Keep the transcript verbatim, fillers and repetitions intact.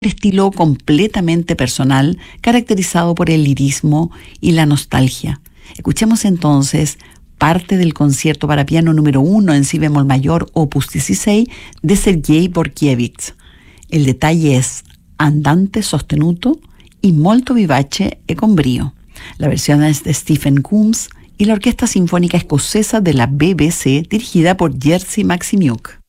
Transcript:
estilo completamente personal, caracterizado por el lirismo y la nostalgia. Escuchemos entonces parte del concierto para piano número uno en si bemol mayor, opus dieciséis, de Sergei Borkiewicz. El detalle es andante sostenuto y molto vivace e con brio. La versión es de Stephen Coombs y la Orquesta Sinfónica Escocesa de la B B C, dirigida por Jerzy Maximiuk.